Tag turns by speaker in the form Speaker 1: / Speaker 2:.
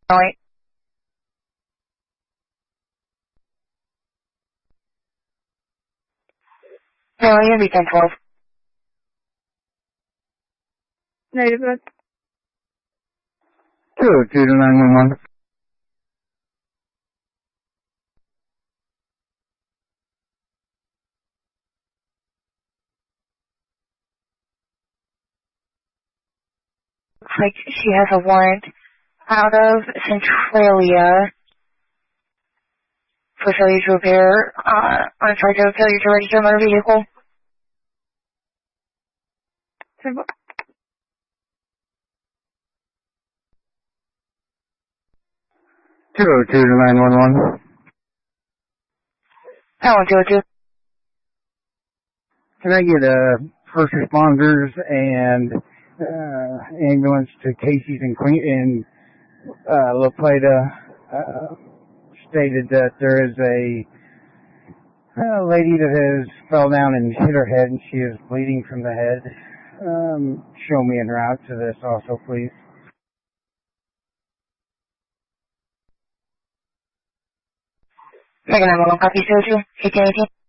Speaker 1: Alright. No, you'll be 10-12.
Speaker 2: Negative, good.
Speaker 3: 202 to 911.
Speaker 1: Looks like she has a warrant out of Centralia for failure to repair on a charge of failure to register a motor vehicle.
Speaker 3: 202 to 911.
Speaker 1: I want 202.
Speaker 3: Can I get first responders and ambulance to Casey's and Queen in La Plata? Stated that there is a lady that has fell down and hit her head and she is bleeding from the head. Show me en route to this also, please.
Speaker 1: Second 911, copy 202, 1818.